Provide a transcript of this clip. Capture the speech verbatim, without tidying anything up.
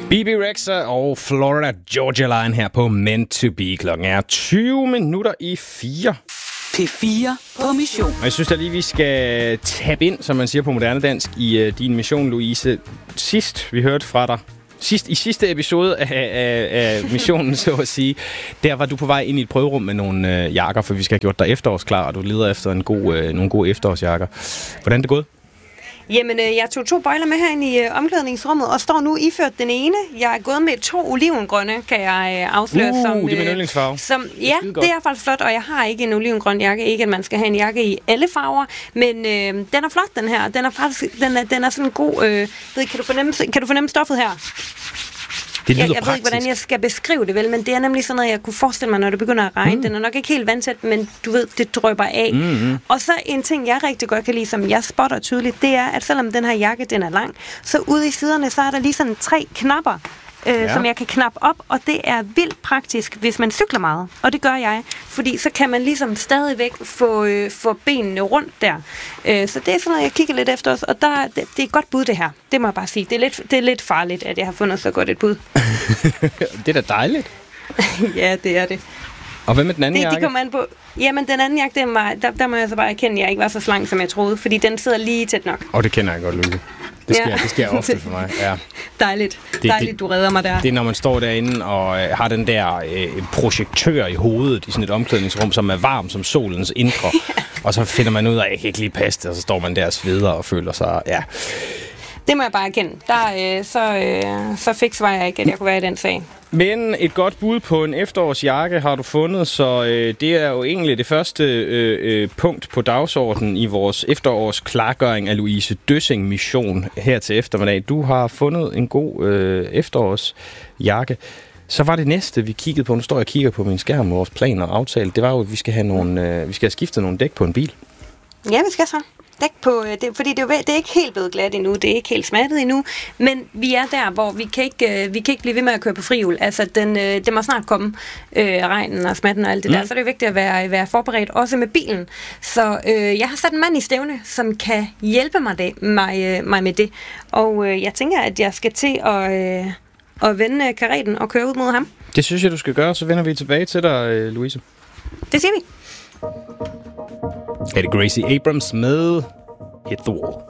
B B Rexha og Florida Georgia Line her på Meant to Be. Klokken er tyve minutter i fire. P fire på mission. Og jeg synes da lige, vi skal tabe ind, som man siger på moderne dansk, i uh, din mission, Louise. Sidst vi hørte fra dig, sidst, i sidste episode af, af, af missionen, så at sige, der var du på vej ind i et prøverum med nogle uh, jakker, for vi skal have gjort dig efterårsklar, og du leder efter en god, uh, nogle gode efterårsjakker. Hvordan er det gået? Jamen, øh, jeg tog to bøjler med herinde i øh, omklædningsrummet, og står nu iført den ene. Jeg er gået med to olivengrønne, kan jeg øh, afsløre. Uh, som, det er min yndlingsfarve. Som, ja, det er faktisk flot, og jeg har ikke en olivengrøn jakke. Ikke, at man skal have en jakke i alle farver, men øh, den er flot, den her. Den er faktisk, den er, den er sådan god. Øh, ved, kan, du fornemme, kan du fornemme stoffet her? Det lyder jeg, jeg praktisk. ved ikke, hvordan jeg skal beskrive det vel, men det er nemlig sådan noget, jeg kunne forestille mig, når det begynder at regne. Mm. Den er nok ikke helt vandtæt, men du ved, det drøber af. Mm-hmm. Og så en ting, jeg rigtig godt kan lide, som jeg spotter tydeligt, det er, at selvom den her jakke, den er lang, så ude i siderne, så er der lige sådan tre knapper, øh, ja. som jeg kan knappe op, og det er vildt praktisk, hvis man cykler meget. Og det gør jeg, fordi så kan man ligesom stadigvæk få, øh, få benene rundt der. Øh, så det er sådan noget, jeg kigger lidt efter os, og der, det, det er et godt bud, det her. Det må jeg bare sige. Det er lidt, det er lidt farligt, at jeg har fundet så godt et bud. Det er da dejligt. Ja, det er det. Og hvad med den anden det, jakke? De kommer an på. Jamen, den anden jakke, den var, der, der må jeg så bare erkende, at jeg ikke var så slank, som jeg troede, fordi den sidder lige tæt nok. Og det kender jeg godt, Louise. Det sker, ja. det sker ofte for mig. Ja. Dejligt. Det, Dejligt, det, du redder mig der. Det er, når man står derinde og øh, har den der øh, projektør i hovedet i sådan et omklædningsrum, som er varm som solens indre. Ja. Og så finder man ud af, at jeg kan ikke lige passe det, og så står man der og sveder og føler sig... Ja. Det må jeg bare erkende. Der, øh, så, øh, så fix var jeg ikke, at jeg kunne være i den sag. Men et godt bud på en efterårsjakke har du fundet, så øh, det er jo egentlig det første øh, øh, punkt på dagsordenen i vores efterårsklargøring af Louise Døssing mission her til eftermiddag. Du har fundet en god øh, efterårsjakke. Så var det næste, vi kiggede på, nu står jeg og kigger på min skærm, vores planer og aftale, det var jo, at vi skal have, nogle, øh, vi skal have skiftet nogle dæk på en bil. Ja, vi skal så. Dæk på, det, fordi det er, jo, det er ikke helt blevet glat endnu, det er ikke helt smattet endnu, men vi er der, hvor vi kan ikke, vi kan ikke blive ved med at køre på frihjul. Altså, den, det må snart komme, øh, regnen og smatten og alt det mm. der, så er det vigtigt at være, være forberedt, også med bilen. Så øh, jeg har sat en mand i stævne, som kan hjælpe mig, det, mig, mig med det, og øh, jeg tænker, at jeg skal til at, øh, at vende kareten og køre ud mod ham. Det synes jeg, du skal gøre, så vender vi tilbage til dig, Louise. Det siger vi. Er det Gracie Abrams med Hit the Wall?